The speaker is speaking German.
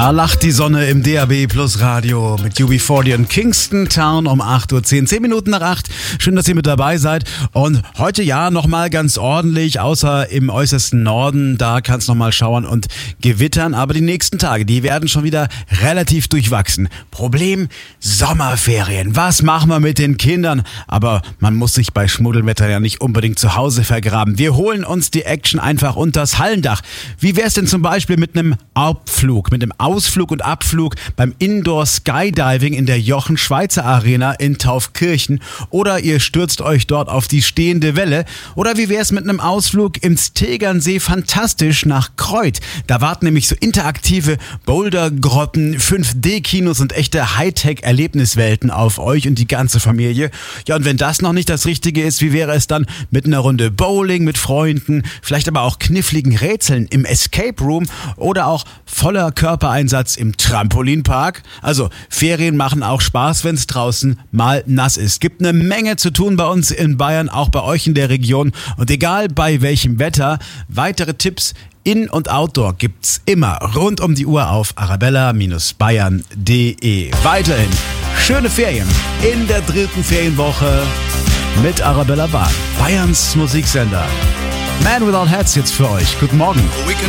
Da lacht die Sonne im DAB Plus Radio mit UB40 und Kingston Town um 8.10 Uhr, 10 Minuten nach 8. Schön, dass ihr mit dabei seid. Und heute ja nochmal ganz ordentlich, außer im äußersten Norden, da kann es nochmal schauern und gewittern. Aber die nächsten Tage, die werden schon wieder relativ durchwachsen. Problem, Sommerferien. Was machen wir mit den Kindern? Aber man muss sich bei Schmuddelwetter ja nicht unbedingt zu Hause vergraben. Wir holen uns die Action einfach unters Hallendach. Wie wär's denn zum Beispiel mit einem Abflug, mit einem Ausflug und Abflug beim Indoor Skydiving in der Jochen-Schweizer Arena in Taufkirchen, oder ihr stürzt euch dort auf die stehende Welle, oder wie wär's mit einem Ausflug ins Tegernsee Fantastisch nach Kreuth? Da warten nämlich so interaktive Bouldergrotten, 5D-Kinos und echte Hightech-Erlebniswelten auf euch und die ganze Familie. Ja, und wenn das noch nicht das Richtige ist, wie wäre es dann mit einer Runde Bowling mit Freunden, vielleicht aber auch kniffligen Rätseln im Escape Room oder auch voller Körpereinsatz im Trampolinpark? Also Ferien machen auch Spaß, wenn es draußen mal nass ist. Gibt eine Menge zu tun bei uns in Bayern, auch bei euch in der Region. Und egal bei welchem Wetter, weitere Tipps in- und Outdoor gibt's immer rund um die Uhr auf arabella-bayern.de. Weiterhin schöne Ferien in der 3. Ferienwoche mit Arabella Bahn, Bayerns Musiksender. Man Without Hats jetzt für euch. Guten Morgen.